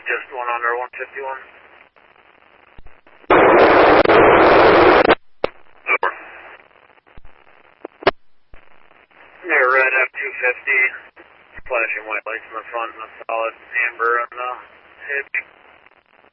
just one under 151. Over. Yeah, red F-250. Flashing white lights in the front and a solid amber on the hitch.